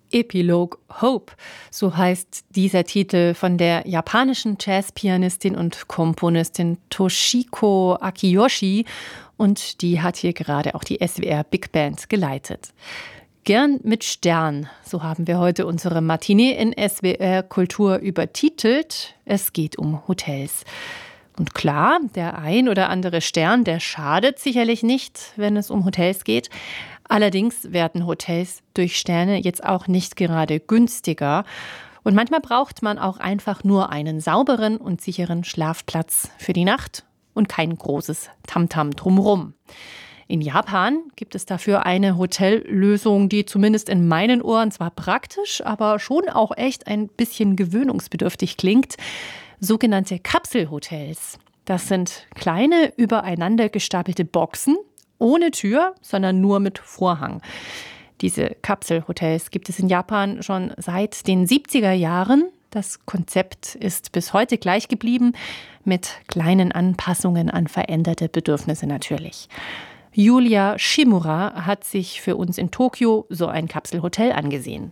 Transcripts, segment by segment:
Epilogue Hope, so heißt dieser Titel von der japanischen Jazzpianistin und Komponistin Toshiko Akiyoshi, und die hat hier gerade auch die SWR Big Band geleitet. Gern mit Stern, so haben wir heute unsere Matinee in SWR Kultur übertitelt. Es geht um Hotels. Und klar, der ein oder andere Stern, der schadet sicherlich nicht, wenn es um Hotels geht. Allerdings werden Hotels durch Sterne jetzt auch nicht gerade günstiger. Und manchmal braucht man auch einfach nur einen sauberen und sicheren Schlafplatz für die Nacht und kein großes Tamtam drumherum. In Japan gibt es dafür eine Hotellösung, die zumindest in meinen Ohren zwar praktisch, aber schon auch echt ein bisschen gewöhnungsbedürftig klingt. Sogenannte Kapselhotels. Das sind kleine, übereinander gestapelte Boxen, ohne Tür, sondern nur mit Vorhang. Diese Kapselhotels gibt es in Japan schon seit den 70er Jahren. Das Konzept ist bis heute gleich geblieben, mit kleinen Anpassungen an veränderte Bedürfnisse natürlich. Yulia Shimura hat sich für uns in Tokio so ein Kapselhotel angesehen.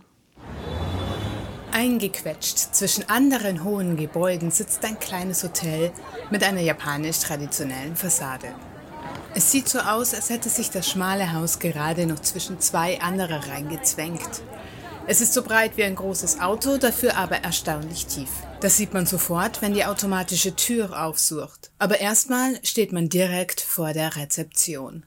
Eingequetscht zwischen anderen hohen Gebäuden sitzt ein kleines Hotel mit einer japanisch-traditionellen Fassade. Es sieht so aus, als hätte sich das schmale Haus gerade noch zwischen zwei andere reingezwängt. Es ist so breit wie ein großes Auto, dafür aber erstaunlich tief. Das sieht man sofort, wenn die automatische Tür aufsucht. Aber erstmal steht man direkt vor der Rezeption.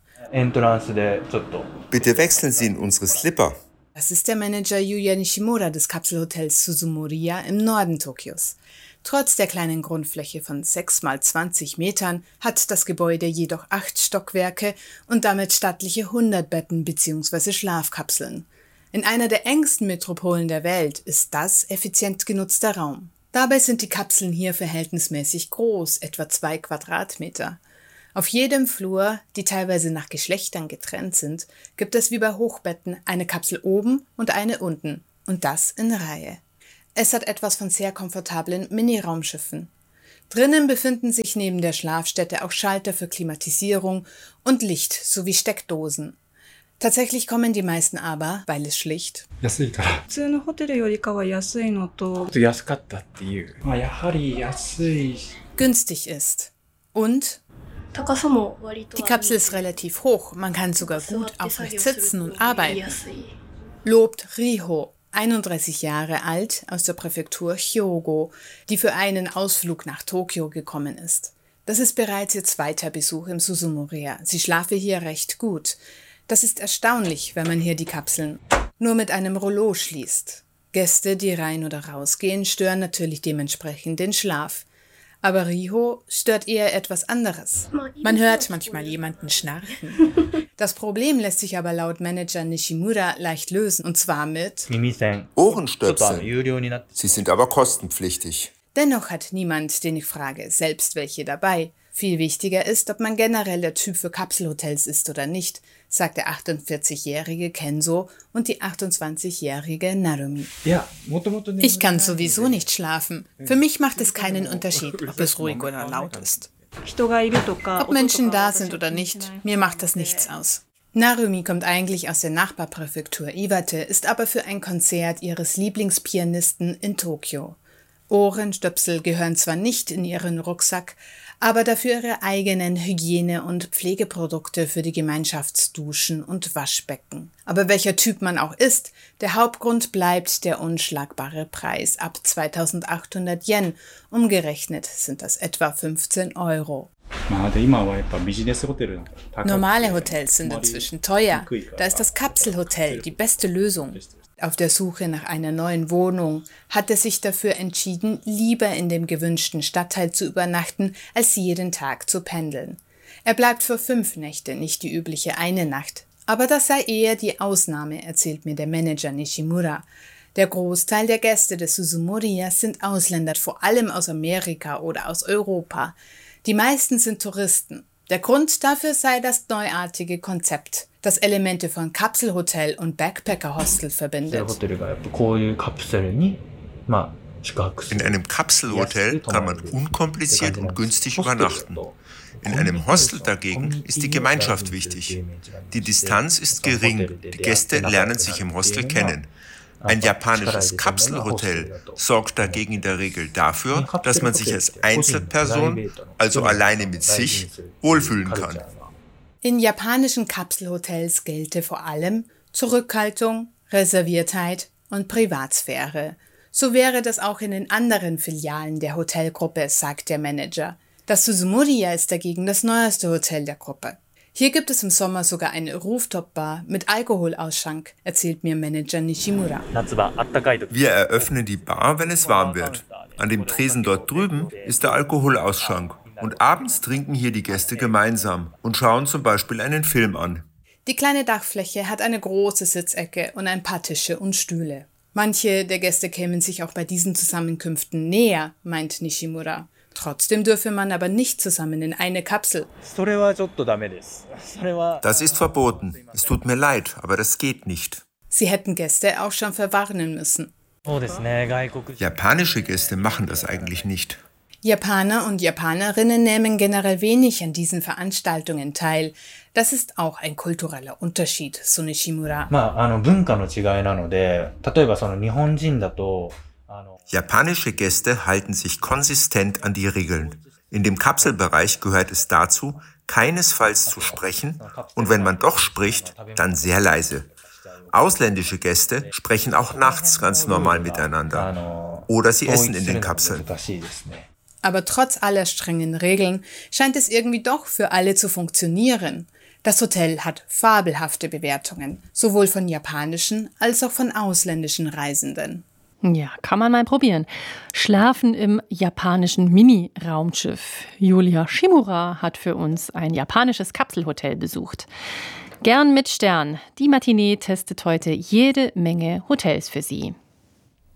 Bitte wechseln Sie in unsere Slipper. Das ist der Manager Yuya Nishimura des Kapselhotels Susumoriya im Norden Tokios. Trotz der kleinen Grundfläche von 6 mal 20 Metern hat das Gebäude jedoch 8 Stockwerke und damit stattliche 100 Betten bzw. Schlafkapseln. In einer der engsten Metropolen der Welt ist das effizient genutzter Raum. Dabei sind die Kapseln hier verhältnismäßig groß, etwa 2 Quadratmeter. Auf jedem Flur, die teilweise nach Geschlechtern getrennt sind, gibt es wie bei Hochbetten eine Kapsel oben und eine unten. Und das in Reihe. Es hat etwas von sehr komfortablen Mini-Raumschiffen. Drinnen befinden sich neben der Schlafstätte auch Schalter für Klimatisierung und Licht sowie Steckdosen. Tatsächlich kommen die meisten aber, weil es schlicht günstig ist. Und die Kapsel ist relativ hoch, man kann sogar gut aufrecht sitzen und arbeiten. Lobt Riho, 31 Jahre alt, aus der Präfektur Hyogo, die für einen Ausflug nach Tokio gekommen ist. Das ist bereits ihr 2. Besuch im Susumoriya. Sie schlafe hier recht gut. Das ist erstaunlich, wenn man hier die Kapseln nur mit einem Rollo schließt. Gäste, die rein oder rausgehen, stören natürlich dementsprechend den Schlaf. Aber Riho stört eher etwas anderes. Man hört manchmal jemanden schnarchen. Das Problem lässt sich aber laut Manager Nishimura leicht lösen, und zwar mit Ohrenstöpseln. Sie sind aber kostenpflichtig. Dennoch hat niemand, den ich frage, selbst welche dabei. Viel wichtiger ist, ob man generell der Typ für Kapselhotels ist oder nicht, sagt der 48-jährige Kenzo und die 28-jährige Narumi. Ich kann sowieso nicht schlafen. Für mich macht es keinen Unterschied, ob es ruhig oder laut ist. Ob Menschen da sind oder nicht, mir macht das nichts aus. Narumi kommt eigentlich aus der Nachbarpräfektur Iwate, ist aber für ein Konzert ihres Lieblingspianisten in Tokio. Ohrenstöpsel gehören zwar nicht in ihren Rucksack, aber dafür ihre eigenen Hygiene- und Pflegeprodukte für die Gemeinschaftsduschen und Waschbecken. Aber welcher Typ man auch ist, der Hauptgrund bleibt der unschlagbare Preis ab 2.800 Yen. Umgerechnet sind das etwa 15 Euro. Normale Hotels sind inzwischen teuer. Da ist das Kapselhotel die beste Lösung. Auf der Suche nach einer neuen Wohnung hat er sich dafür entschieden, lieber in dem gewünschten Stadtteil zu übernachten, als jeden Tag zu pendeln. Er bleibt für 5 Nächte, nicht die übliche eine Nacht. Aber das sei eher die Ausnahme, erzählt mir der Manager Nishimura. Der Großteil der Gäste des Susumoriya sind Ausländer, vor allem aus Amerika oder aus Europa. Die meisten sind Touristen. Der Grund dafür sei das neuartige Konzept, das Elemente von Kapselhotel und Backpacker-Hostel verbindet. In einem Kapselhotel kann man unkompliziert und günstig übernachten. In einem Hostel dagegen ist die Gemeinschaft wichtig. Die Distanz ist gering, die Gäste lernen sich im Hostel kennen. Ein japanisches Kapselhotel sorgt dagegen in der Regel dafür, dass man sich als Einzelperson, also alleine mit sich, wohlfühlen kann. In japanischen Kapselhotels gelte vor allem Zurückhaltung, Reserviertheit und Privatsphäre. So wäre das auch in den anderen Filialen der Hotelgruppe, sagt der Manager. Das Suzumoriya ist dagegen das neueste Hotel der Gruppe. Hier gibt es im Sommer sogar eine Rooftop-Bar mit Alkoholausschank, erzählt mir Manager Nishimura. Wir eröffnen die Bar, wenn es warm wird. An dem Tresen dort drüben ist der Alkoholausschank. Und abends trinken hier die Gäste gemeinsam und schauen zum Beispiel einen Film an. Die kleine Dachfläche hat eine große Sitzecke und ein paar Tische und Stühle. Manche der Gäste kämen sich auch bei diesen Zusammenkünften näher, meint Nishimura. Trotzdem dürfe man aber nicht zusammen in eine Kapsel. Das ist verboten. Es tut mir leid, aber das geht nicht. Sie hätten Gäste auch schon verwarnen müssen. Japanische Gäste machen das eigentlich nicht. Japaner und Japanerinnen nehmen generell wenig an diesen Veranstaltungen teil. Das ist auch ein kultureller Unterschied, so Nishimura. Japanische Gäste halten sich konsistent an die Regeln. In dem Kapselbereich gehört es dazu, keinesfalls zu sprechen und wenn man doch spricht, dann sehr leise. Ausländische Gäste sprechen auch nachts ganz normal miteinander. Oder sie essen in den Kapseln. Aber trotz aller strengen Regeln scheint es irgendwie doch für alle zu funktionieren. Das Hotel hat fabelhafte Bewertungen, sowohl von japanischen als auch von ausländischen Reisenden. Ja, kann man mal probieren. Schlafen im japanischen Mini-Raumschiff. Julia Shimura hat für uns ein japanisches Kapselhotel besucht. Gern mit Stern. Die Matinee testet heute jede Menge Hotels für Sie.